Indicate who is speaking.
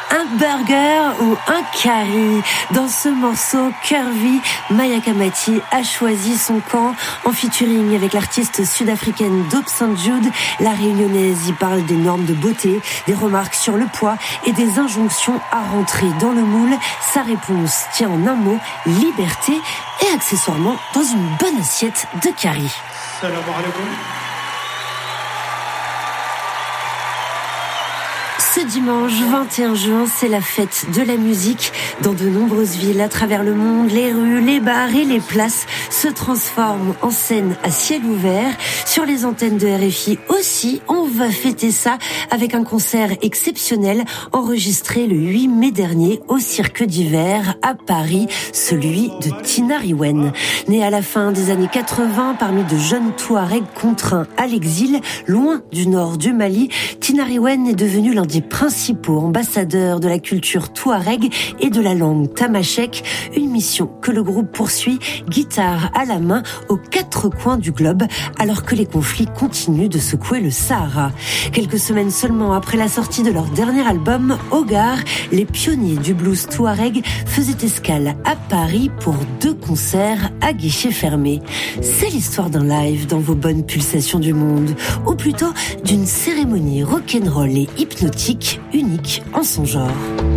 Speaker 1: Un burger ou un curry? Dans ce morceau Curvy, Maya Kamati a choisi son camp. En featuring avec l'artiste sud-africaine Dope St. Jude, la réunionnaise y parle des normes de beauté, des remarques sur le poids et des injonctions à rentrer dans le moule. Sa réponse tient en un mot, liberté, et accessoirement dans une bonne assiette de curry.
Speaker 2: Salam alaikum.
Speaker 1: Ce dimanche 21 juin, c'est la fête de la musique. Dans de nombreuses villes à travers le monde, les rues, les bars et les places se transforment en scène à ciel ouvert. Sur les antennes de RFI aussi, on va fêter ça avec un concert exceptionnel enregistré le 8 mai dernier au Cirque d'Hiver à Paris, celui de Tinariwen. Née à la fin des années 80 parmi de jeunes Touaregs contraints à l'exil, loin du nord du Mali, Tinariwen est devenue l'un des principaux ambassadeurs de la culture touareg et de la langue tamashek, une mission que le groupe poursuit, guitare à la main, aux quatre coins du globe, alors que les conflits continuent de secouer le Sahara. Quelques semaines seulement après la sortie de leur dernier album, Hogar, les pionniers du blues touareg faisaient escale à Paris pour 2 concerts à guichet fermé. C'est l'histoire d'un live dans vos bonnes pulsations du monde, ou plutôt d'une cérémonie rock'n'roll et hypnotique unique en son genre.